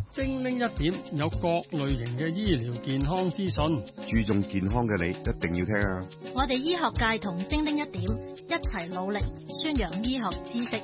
精靈一點有各類型嘅醫療健康資訊， 注重健康嘅你一定要聽啊！ 我哋醫學界同精靈一點一齊努力宣揚醫學知識。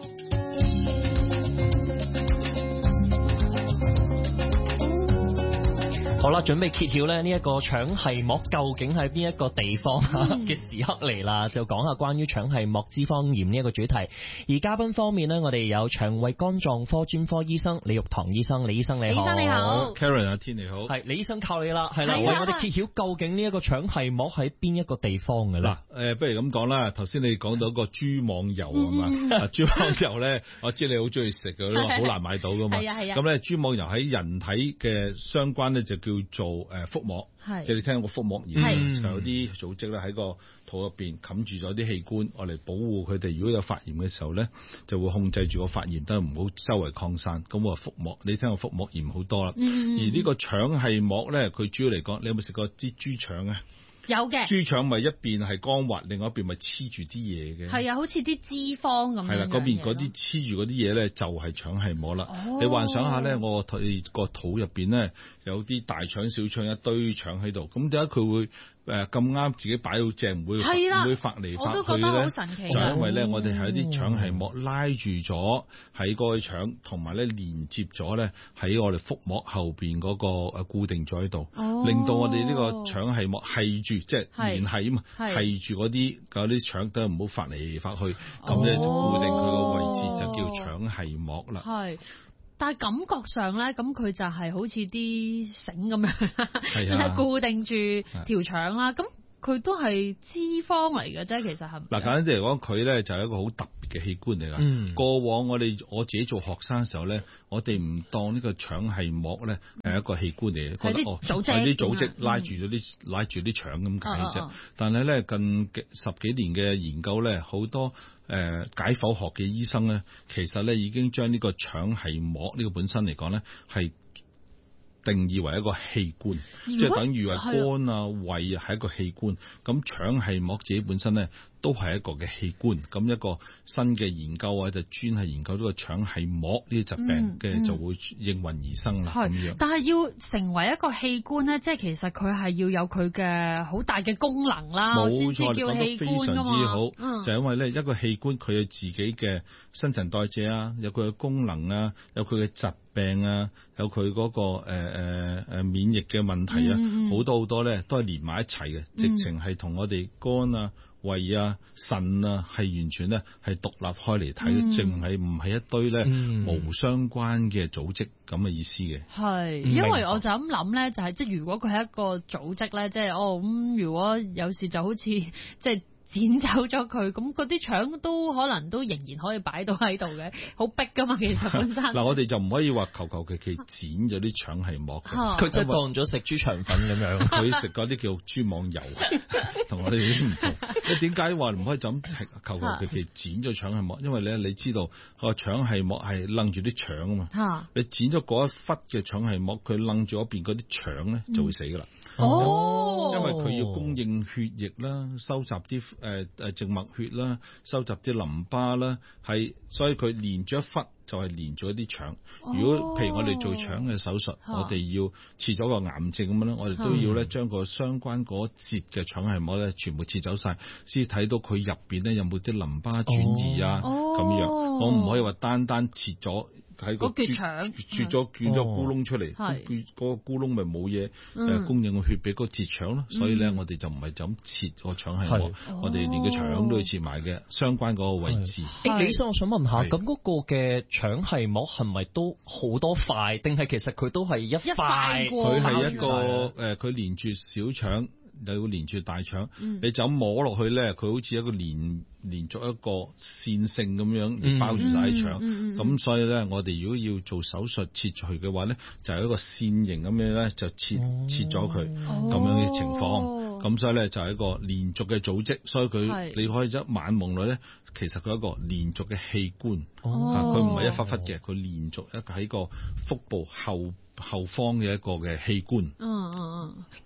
好啦，準備揭曉咧呢一個腸系膜究竟喺邊一個地方嘅時刻嚟啦，就講下關於腸系膜脂肪炎呢一個主題。而嘉賓方面呢，我哋有腸胃肝臟科專科醫生李玉堂醫生，李醫生你好。 李醫生你好 ，Karen 阿天你好。 係李醫生靠你啦，係啦，為我哋揭曉究竟呢一個腸系膜喺邊一個地方嘅咧？ 嗱，不如咁講啦，頭先你講到一個豬網油啊嘛，豬網油咧，我知你好中意食嘅，好難買到噶嘛。 係啊係啊。 咁咧，豬網油喺人體嘅相關咧就叫做腹膜，即係你聽過腹膜炎，就有啲組織咧喺個肚入邊冚住咗啲器官，我嚟保護佢哋。如果有發炎嘅時候咧，就會控制住個發炎，都唔好周圍擴散。咁我腹膜，你聽過腹膜炎好多啦。而呢個腸系膜咧，佢主要嚟講，你有冇食過啲豬腸啊？ 有嘅。豬腸咪一邊係光滑，另外一邊咪黐住啲嘢嘅。 係啊，好似啲脂肪咁樣。係啦， 嗰邊嗰啲黐住嗰啲嘢咧，就係腸系膜啦。你幻想下咧，我個肚入邊咧有啲大腸、小腸一堆腸喺度，咁點解佢會咁啱自己擺到正，唔會發嚟發去咧？我都覺得好神奇。就因為咧，我哋係啲腸系膜拉住咗喺嗰個腸，同埋咧連接咗咧喺我哋腹膜後邊嗰個固定咗喺度，令到我哋呢個腸系膜係住。即係連係啊嘛，係住嗰啲腸都唔好發嚟發去，咁咧就固定佢個位置，就叫腸系膜啦。 係，但係感覺上咧，咁佢就係好似啲繩咁樣，固定住條腸啦。咁佢都係脂肪嚟嘅啫，其實係。嗱， 簡單啲嚟講，佢咧就係一個好特別嘅器官嚟㗎。過往我自己做學生嘅時候咧，我哋唔當呢個腸系膜咧係一個器官嚟嘅，覺得係啲組織拉住啲腸咁解啫。但係咧近10幾年嘅研究咧，好多解剖學嘅醫生咧，其實咧已經將呢個腸系膜呢個本身嚟講咧係定義為一個器官，即係等於係肝啊、胃啊係一個器官，咁腸系膜自己本身咧都係一個嘅器官。咁一個新嘅研究啊，就專係研究呢個腸系膜呢啲疾病嘅，就會應運而生啦。咁樣， 但係要成為一個器官咧，即係其實佢係要有佢嘅好大嘅功能啦，先至叫器官㗎嘛。冇錯，你講得非常之好，就係因為咧一個器官佢有自己嘅新陳代謝啊，有佢嘅功能啊，有佢嘅疾病啊，有佢嗰個免疫嘅問題啊，好多咧都係連埋一齊嘅，直情係同我哋肝啊、胃啊、腎啊係完全咧係獨立開嚟睇，淨係唔係一堆咧無相關嘅組織咁嘅意思嘅。 係，因為我就咁諗咧，就係即係如果佢係一個組織咧，即係咁，如果有時就好似即係剪走咗佢，咁嗰啲腸都可能都仍然可以擺到喺度嘅，好逼噶嘛，其實本身。 嗱，我哋就唔可以話求其剪咗啲腸系膜嘅， 佢真係當咗食豬腸粉咁樣， 佢食嗰啲叫豬網油，同我哋啲唔同。你點解話唔可以就咁求其剪咗腸系膜？因為咧，你知道個腸系膜係楞住啲腸啊嘛，你剪咗嗰一忽嘅腸系膜，佢楞住嗰邊嗰啲腸咧就會死噶啦。因為佢要供應血液啦，收集啲靜脈血啦，收集啲淋巴啦，所以佢連住一忽就係連住一啲腸。如果譬如我哋做腸嘅手術，我哋要切咗個癌症咁樣咧，我哋都要咧將個相關嗰節嘅腸系膜咧全部切走晒，先睇到佢入邊咧有冇啲淋巴轉移啊咁樣。我唔可以話單切咗喺個切咗捲咗咕窿出嚟，嗰個咕窿咪冇嘢供應個血俾嗰個節腸咯。所以咧，我哋就唔係就咁切個腸系膜，我哋連個腸都要切埋嘅，相關嗰個位置。 李生，我想問下，咁嗰個嘅腸系膜係咪都好多塊，定係其實佢都係一塊？ 佢係一個佢連住小腸，又連住大腸，你就咁摸落去咧，佢好似一個連續一個線性咁樣包住晒啲腸。咁所以咧，我哋如果要做手術切除嘅話咧，就係一個線形咁樣咧，就切咗佢咁樣嘅情況。咁所以咧就係一個連續嘅組織，所以佢你可以一晚望落咧，其實佢係一個連續嘅器官。佢唔係一忽忽嘅，佢連續一個喺個腹部後方嘅一個嘅器官。 咁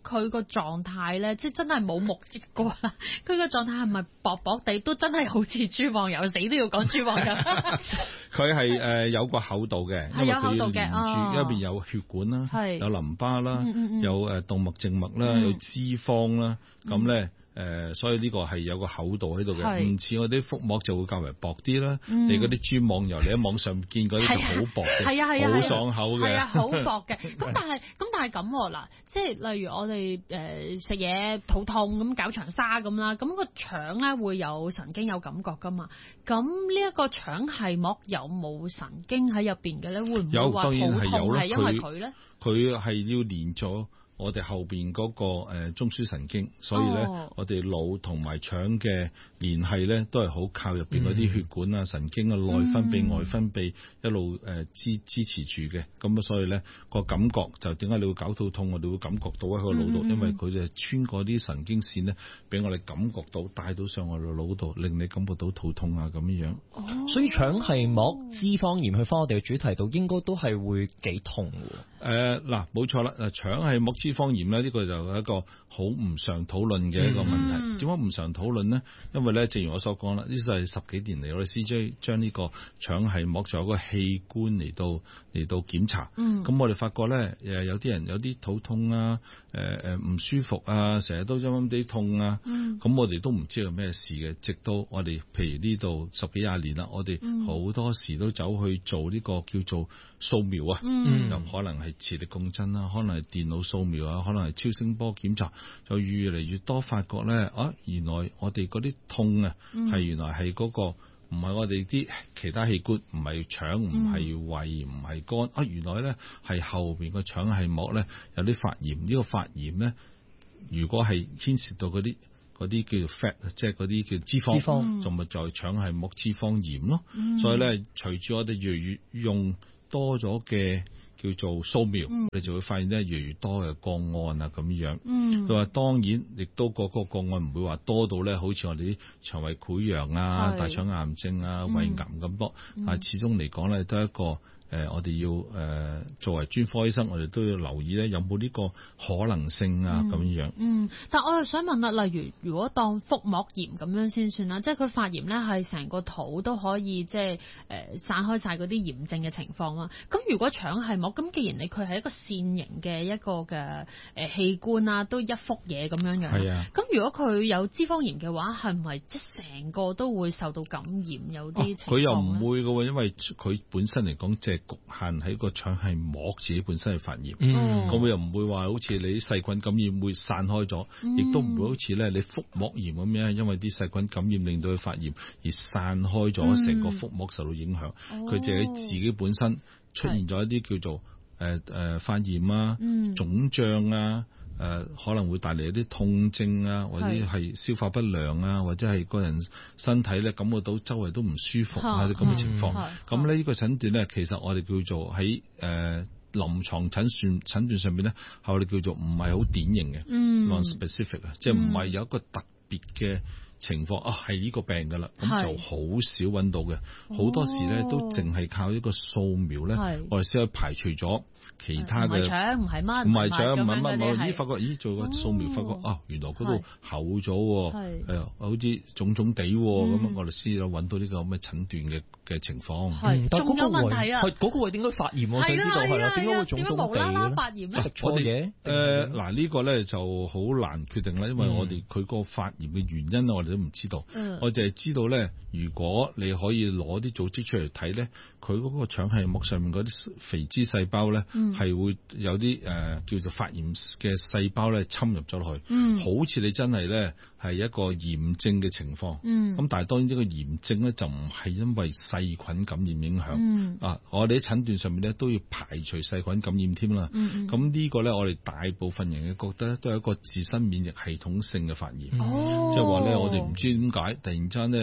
佢個狀態咧，即係真係冇目擊過啦。佢個狀態係咪薄薄地都真係好似豬網油，死都要講豬網油。 佢係有個厚度嘅，因為佢要連住，一邊有血管啦，有淋巴啦，有動脈靜脈啦，有脂肪啦，咁咧。所以呢個係有個厚度喺度嘅，唔似我啲腹膜就會較為薄啲啦。你嗰啲豬網油，你喺網上見嗰啲就好薄嘅，好爽口嘅， 好薄嘅。咁但係咁嗱，即係例如我哋食嘢肚痛咁搞腸沙咁啦，咁個腸咧會有神經有感覺噶嘛？咁呢一個腸繫膜有冇神經喺入邊嘅咧？會唔會話肚痛係因為佢咧？ 佢係要連咗我哋後邊嗰個中樞神經，所以咧我哋腦同埋腸嘅聯繫咧都係好靠入邊嗰啲血管啊、神經啊、內分泌、外分泌一路支持住嘅。咁啊，所以咧個感覺就點解你會搞肚痛？我哋會感覺到喺個腦度，因為佢就穿過啲神經線咧，俾我哋感覺到帶到上我哋腦度，令你感覺到肚痛啊咁樣。 所以腸繫膜脂肪炎去翻我哋嘅主題度，應該都係會幾痛嘅。 嗱，冇錯啦，腸繫膜脂肪炎咧，呢個就係一個好唔常討論嘅一個問題。點解唔常討論呢？因為咧，正如我所講啦，呢個係10幾年嚟，我哋 CJ 將呢個腸繫膜作為一個器官嚟到檢查。咁我哋發覺咧，有啲人有啲肚痛啊，唔舒服啊，成日都陰陰地痛啊。咁我哋都唔知係咩事嘅，直到我哋譬如呢度10幾20年啦，我哋好多時都走去做呢個叫做掃描啊，咁可能係磁力共振啦，可能係電腦掃描啊，可能係超聲波檢查，就越嚟越多發覺咧，原來我哋嗰啲痛啊，係原來係嗰個唔係我哋啲其他器官，唔係腸，唔係胃，唔係肝，原來咧係後邊個腸繫膜咧有啲發炎，呢個發炎咧，如果係牽涉到嗰啲叫做 fat， 即係嗰啲叫脂肪，就咪就係腸繫膜脂肪炎咯。所以咧，隨住我哋越嚟越用多咗嘅叫做掃描，你就會發現咧越嚟越多嘅個案啊咁樣。佢話當然亦都個案唔會話多到咧，好似我哋啲腸胃潰瘍啊、大腸癌症啊、胃癌咁多，但係始終嚟講咧都係一個。我哋要作為專科醫生，我哋都要留意咧，有冇呢個可能性啊咁樣。 但我又想問啦，例如果當腹膜炎咁樣先算啦，即係佢發炎咧係成個肚都可以即係散開晒嗰啲炎症嘅情況啦。咁如果腸繫膜，咁既然佢係一個線形嘅一個嘅器官啊，都一幅嘢咁樣樣。係啊。咁如果佢有脂肪炎嘅話，係唔係即係成個都會受到感染？有啲情況？佢又唔會嘅喎，因為佢本身嚟講即係局限喺個腸繫膜自己本身係發炎，咁佢又唔會話好似你啲細菌感染會散開咗，亦都唔會好似咧你腹膜炎咁樣，因為啲細菌感染令到佢發炎而散開咗，成個腹膜受到影響。佢就喺自己本身出現咗一啲叫做發炎啊、腫脹啊。可能會帶嚟一啲痛症啊，或者係消化不良啊，或者係個人身體咧感覺到周圍都唔舒服啊啲咁嘅情況。咁咧呢個診斷咧，其實我哋叫做喺臨床診斷上面咧，係我哋叫做唔係好典型嘅，non-specific 啊，即係唔係有一個特別嘅情況係呢個病㗎啦，咁就好少揾到嘅。好多時咧都淨係靠一個掃描咧，我哋先可以排除咗其他嘅。唔係腸，唔係乜，唔係腸，唔係乜，發覺做個掃描，發覺原來嗰度厚咗，好似腫腫地咁，我哋先有揾到呢個咁嘅診斷嘅情況。 仲有問題啊！ 嗰個位點解發炎？我想知道係啦，點解會腫腫地咧？ 發炎咧？ 食錯嘢？ 嗱呢個咧就好難決定啦，因為我哋佢個發炎嘅原因我哋都唔知道。我淨係知道咧，如果你可以攞啲組織出嚟睇咧，佢嗰個腸繫膜上面嗰啲肥脂細胞咧，係會有啲叫做發炎嘅細胞咧侵入咗落去，好似你真係咧係一個炎症嘅情況。咁但係當然呢個炎症咧就唔係因為細菌感染影響。我哋喺診斷上面咧都要排除細菌感染添啦。咁呢個咧我哋大部分人嘅覺得都係一個自身免疫系統性嘅發炎，即係話咧我哋唔知點解突然間咧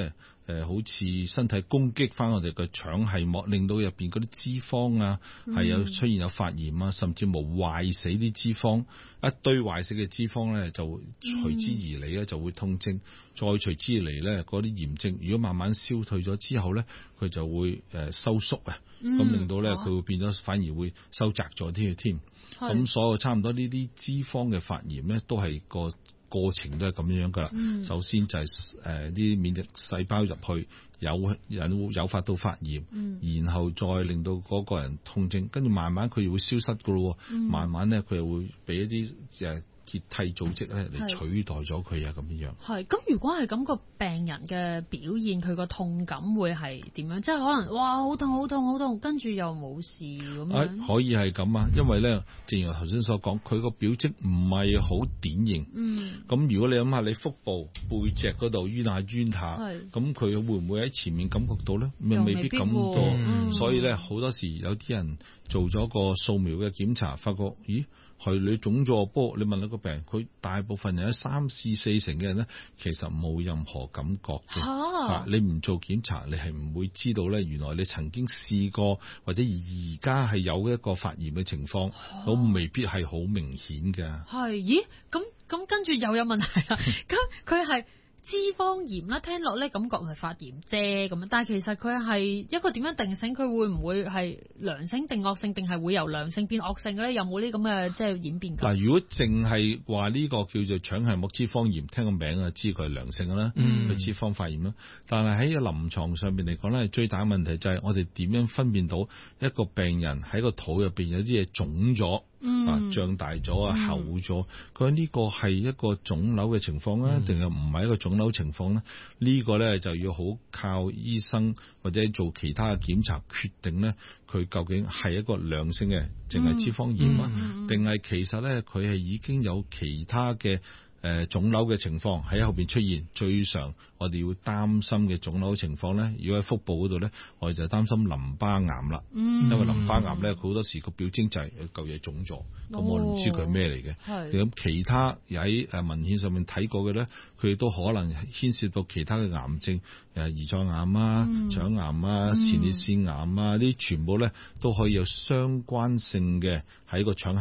好似身體攻擊翻我哋嘅腸繫膜，令到入邊嗰啲脂肪啊係有出現有發炎啊，甚至無壞死啲脂肪，一堆壞死嘅脂肪咧就隨之而嚟咧就會痛症，再隨之而嚟咧嗰啲炎症，如果慢慢消退咗之後咧，佢就會收縮啊，咁令到咧佢會變咗反而會收窄咗啲嘅添。咁所有差唔多呢啲脂肪嘅發炎咧，都係個過程都係咁樣噶啦。首先就係啲免疫細胞入去誘發到發炎，然後再令到嗰個人痛症，跟住慢慢佢又會消失噶咯。慢慢咧佢又會俾一啲結締組織咧嚟取代咗佢啊，咁樣。 係咁，如果係咁，個病人嘅表現，佢個痛感會係點樣？即係可能哇，好痛好痛好痛，跟住又冇事咁樣。 可以係咁啊，因為咧，正如我頭先所講，佢個表徵唔係好典型。咁如果你諗下，你腹部背脊嗰度冤下冤下，咁佢會唔會喺前面感覺到咧？未必感到。所以咧，好多時有啲人做咗個掃描嘅檢查，發覺咦？係你腫咗，不過你問一個病人，佢大部分人有3、4、4成嘅人咧，其實冇任何感覺嘅。你唔做檢查，你係唔會知道咧，原來你曾經試過或者而家係有一個發炎嘅情況，都未必係好明顯嘅。 係，咦？咁跟住又有問題啦。咁佢係脂肪炎啦，聽落咧感覺係發炎啫咁樣，但係其實佢係一個點樣定性？佢會唔會係良性定惡性，定係會由良性變惡性嘅咧？有冇呢咁嘅即係演變？ 嗱，如果淨係話呢個叫做腸繫膜脂肪炎，聽個名就知佢係良性嘅啦，佢脂肪發炎啦。但係喺個臨床上邊嚟講咧，最大嘅問題就係我哋點樣分辨到一個病人喺個肚入邊有啲嘢腫咗。脹大咗啊，厚咗，佢呢個係一個腫瘤嘅情況咧，定係唔係一個腫瘤情況咧？呢個咧就要好靠醫生或者做其他嘅檢查決定咧，佢究竟係一個良性嘅，淨係脂肪炎啊，定係其實咧佢係已經有其他嘅腫瘤嘅情況喺後邊出現。最常我哋要擔心嘅腫瘤情況咧，如果喺腹部嗰度咧，我哋就擔心淋巴癌啦。因為淋巴癌咧，好多時個表徵就係有嚿嘢腫咗，咁我唔知佢係咩嚟嘅。咁其他喺文獻上面睇過嘅咧，佢都可能牽涉到其他嘅癌症，胰臟癌啊、腸癌啊、前列腺癌啊，呢啲全部咧都可以有相關性嘅喺個腸